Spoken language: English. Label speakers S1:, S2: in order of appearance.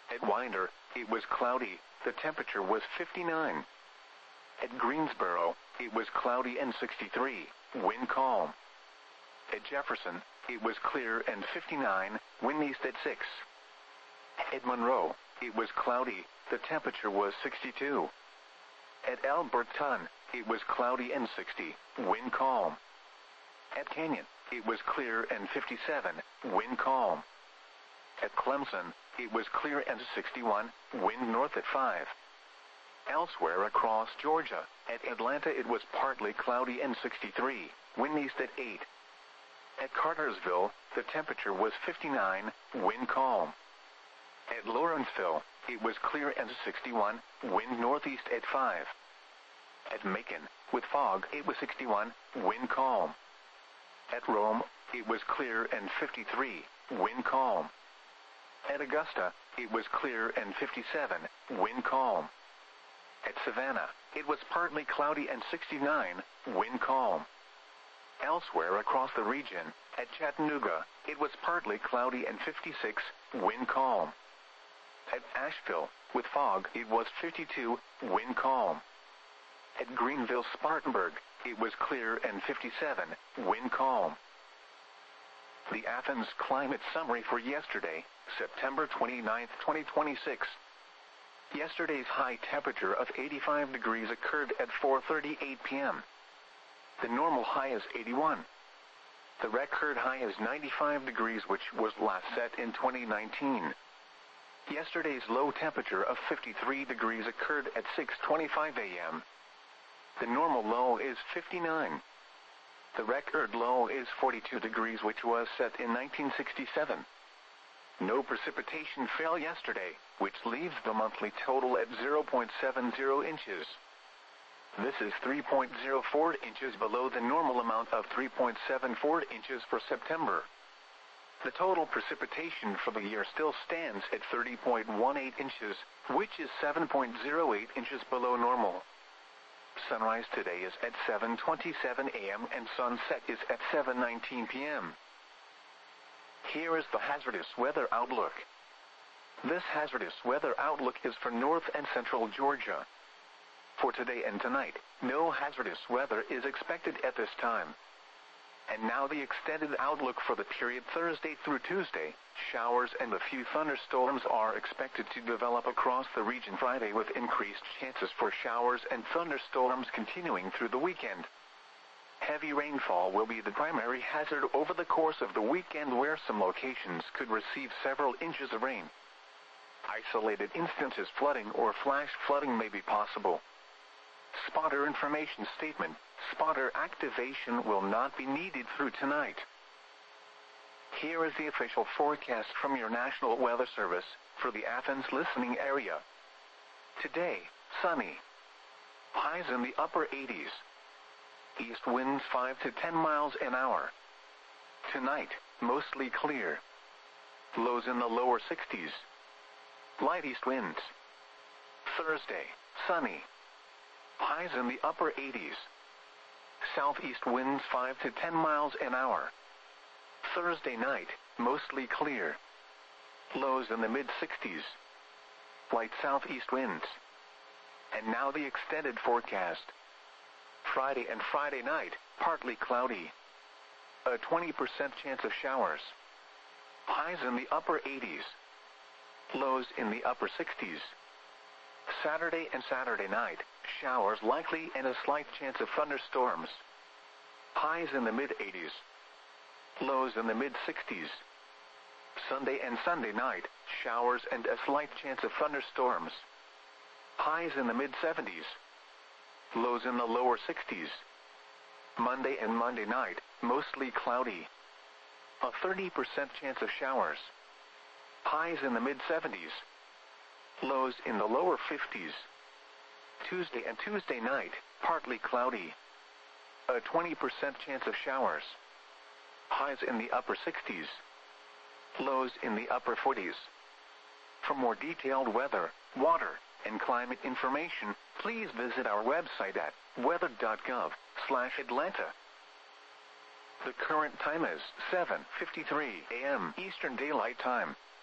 S1: At Winder, it was cloudy, the temperature was 59. At Greensboro, it was cloudy and 63, wind calm. At Jefferson, it was clear and 59, wind east at 6. At Monroe, it was cloudy, the temperature was 62. At Alberton, it was cloudy and 60, wind calm. At Canyon, it was clear and 57, wind calm. At Clemson, it was clear and 61, wind north at 5. Elsewhere across Georgia, at Atlanta it was partly cloudy and 63, wind east at 8. At Cartersville, the temperature was 59, wind calm. At Lawrenceville, it was clear and 61, wind northeast at 5. At Macon, with fog, it was 61, wind calm. At Rome, it was clear and 53, wind calm. At Augusta, it was clear and 57, wind calm. At Savannah, it was partly cloudy and 69, wind calm. Elsewhere across the region, at Chattanooga, it was partly cloudy and 56, wind calm. At Asheville, with fog, it was 52, wind calm. At Greenville-Spartanburg, it was clear and 57, wind calm. The Athens Climate Summary for yesterday, September 29, 2026. Yesterday's high temperature of 85 degrees occurred at 4:38 p.m. The normal high is 81. The record high is 95 degrees, which was last set in 2019. Yesterday's low temperature of 53 degrees occurred at 6:25 a.m. The normal low is 59. The record low is 42 degrees, which was set in 1967. No precipitation fell yesterday, which leaves the monthly total at 0.70 inches. This is 3.04 inches below the normal amount of 3.74 inches for September. The total precipitation for the year still stands at 30.18 inches, which is 7.08 inches below normal. Sunrise today is at 7:27 a.m. and sunset is at 7:19 p.m. Here is the hazardous weather outlook. This hazardous weather outlook is for north and central Georgia. For today and tonight, no hazardous weather is expected at this time. And now the extended outlook for the period Thursday through Tuesday. Showers and a few thunderstorms are expected to develop across the region Friday, with increased chances for showers and thunderstorms continuing through the weekend. Heavy rainfall will be the primary hazard over the course of the weekend, where some locations could receive several inches of rain. Isolated instances flooding or flash flooding may be possible. Spotter information statement: spotter activation will not be needed through tonight. Here is the official forecast from your National Weather Service for the Athens listening area. Today, sunny. Highs in the upper 80s. East winds 5 to 10 miles an hour. Tonight, mostly clear. Lows in the lower 60s. Light east winds. Thursday, sunny. Highs in the upper 80s. Southeast winds 5 to 10 miles an hour. Thursday night, mostly clear. Lows in the mid-60s. Light southeast winds. And now the extended forecast. Friday and Friday night, partly cloudy. A 20% chance of showers. Highs in the upper 80s. Lows in the upper 60s. Saturday and Saturday night, showers likely and a slight chance of thunderstorms. Highs in the mid-80s. Lows in the mid-60s. Sunday and Sunday night, showers and a slight chance of thunderstorms. Highs in the mid-70s. Lows in the lower 60s. Monday and Monday night, mostly cloudy. A 30% chance of showers. Highs in the mid-70s. Lows in the lower 50s. Tuesday and Tuesday night, partly cloudy. A 20% chance of showers. Highs in the upper 60s. Lows in the upper 40s. For more detailed weather, water, and climate information, please visit our website at weather.gov/Atlanta. The current time is 7:53 a.m. Eastern Daylight Time.